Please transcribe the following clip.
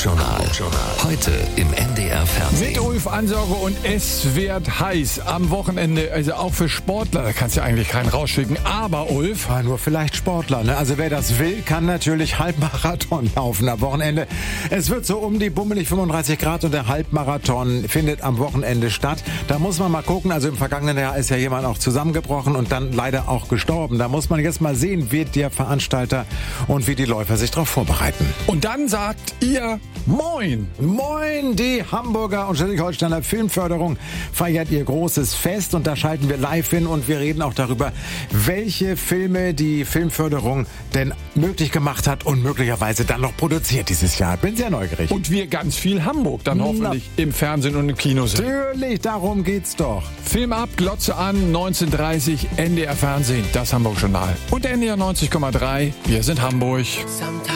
Hamburg-Journal. Heute im NDR Fernsehen. Mit Ulf Ansorge und es wird heiß am Wochenende, also auch für Sportler. Da kannst du ja eigentlich keinen rausschicken. Aber Ulf... Ja, nur vielleicht Sportler, ne? Also wer das will, kann natürlich Halbmarathon laufen am Wochenende. Es wird so um die bummelig 35 Grad und der Halbmarathon findet am Wochenende statt. Da muss man mal gucken, also im vergangenen Jahr ist ja jemand auch zusammengebrochen und dann leider auch gestorben. Da muss man jetzt mal sehen, wie der Veranstalter und wie die Läufer sich darauf vorbereiten. Und dann sagt ihr Moin. Moin, die Hamburger und Schleswig-Holsteiner Filmförderung feiert ihr großes Fest und da schalten wir live hin und wir reden auch darüber, welche Filme die Filmförderung denn möglich gemacht hat und möglicherweise dann noch produziert dieses Jahr. Bin sehr neugierig. Und wir ganz viel Hamburg dann hoffentlich im Fernsehen und im Kino sind. Natürlich, darum geht's doch. Film ab, Glotze an, 19:30 NDR Fernsehen, das Hamburg-Journal. Und NDR 90,3, wir sind Hamburg.